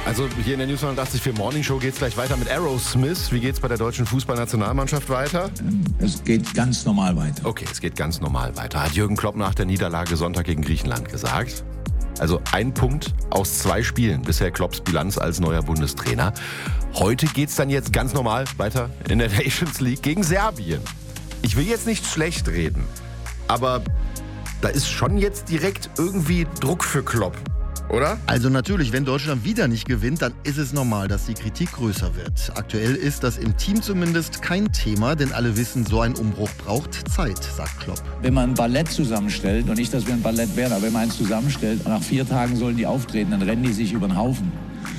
Also hier in der News 89 Morning Show geht es gleich weiter mit Aerosmith. Wie geht's bei der deutschen Fußballnationalmannschaft weiter? Es geht ganz normal weiter. Okay, es geht ganz normal weiter. Hat Jürgen Klopp nach der Niederlage Sonntag gegen Griechenland gesagt. Also 1 Punkt aus 2 Spielen. Bisher Klopps Bilanz als neuer Bundestrainer. Heute geht's dann jetzt ganz normal weiter in der Nations League gegen Serbien. Ich will jetzt nicht schlecht reden, aber da ist schon jetzt direkt irgendwie Druck für Klopp, oder? Also natürlich, wenn Deutschland wieder nicht gewinnt, dann ist es normal, dass die Kritik größer wird. Aktuell ist das im Team zumindest kein Thema, denn alle wissen, so ein Umbruch braucht Zeit, sagt Klopp. Wenn man ein Ballett zusammenstellt, und nicht, dass wir ein Ballett wären, aber wenn man eins zusammenstellt, nach 4 Tagen sollen die auftreten, dann rennen die sich über den Haufen.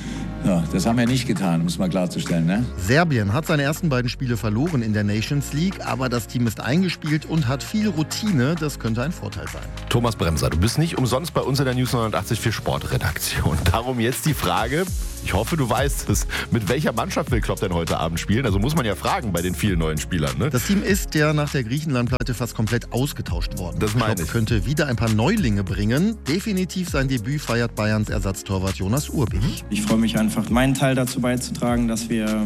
Ja, das haben wir nicht getan, muss man klarzustellen, ne? Serbien hat seine ersten beiden Spiele verloren in der Nations League, aber das Team ist eingespielt und hat viel Routine. Das könnte ein Vorteil sein. Thomas Bremser, du bist nicht umsonst bei uns in der News 89 für Sportredaktion. Darum jetzt die Frage, ich hoffe, du weißt es, mit welcher Mannschaft will Klopp denn heute Abend spielen? Also muss man ja fragen bei den vielen neuen Spielern, ne? Das Team ist ja nach der Griechenland-Pleite fast komplett ausgetauscht worden. Das meine Klopp ich. könnte wieder ein paar Neulinge bringen. Definitiv sein Debüt feiert Bayerns Ersatztorwart Jonas Urbich. Ich freue mich einfach, meinen Teil dazu beizutragen, dass wir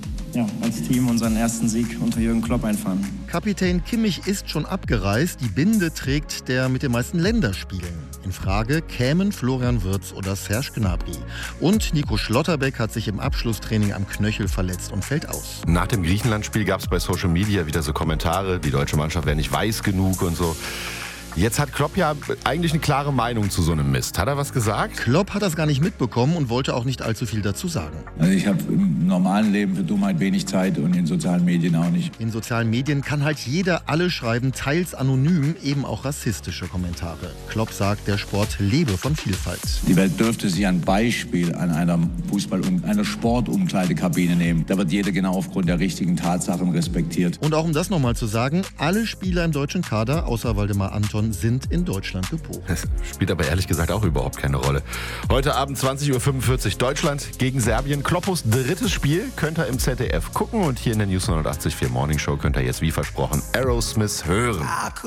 als Team unseren ersten Sieg unter Jürgen Klopp einfahren. Kapitän Kimmich ist schon abgereist. Die Binde trägt der mit den meisten Länderspielen. In Frage kämen Florian Wirtz oder Serge Gnabry. Und Nico Schlotterbeck hat sich im Abschlusstraining am Knöchel verletzt und fällt aus. Nach dem Griechenland-Spiel gab es bei Social Media wieder so Kommentare, die deutsche Mannschaft wäre nicht weiß genug und so. Jetzt hat Klopp ja eigentlich eine klare Meinung zu so einem Mist. Hat er was gesagt? Klopp hat das gar nicht mitbekommen und wollte auch nicht allzu viel dazu sagen. Also ich habe im normalen Leben für Dummheit wenig Zeit und in sozialen Medien auch nicht. In sozialen Medien kann halt jeder alles schreiben, teils anonym, eben auch rassistische Kommentare. Klopp sagt, der Sport lebe von Vielfalt. Die Welt dürfte sich ein Beispiel an einer einer Sportumkleidekabine nehmen. Da wird jeder genau aufgrund der richtigen Tatsachen respektiert. Und auch um das nochmal zu sagen, alle Spieler im deutschen Kader, außer Waldemar Anton, sind in Deutschland geboren. Das spielt aber ehrlich gesagt auch überhaupt keine Rolle. Heute Abend 20.45 Uhr Deutschland gegen Serbien. Kloppos drittes Spiel könnt ihr im ZDF gucken und hier in der News 89 Morning Show könnt ihr jetzt wie versprochen Aerosmith hören.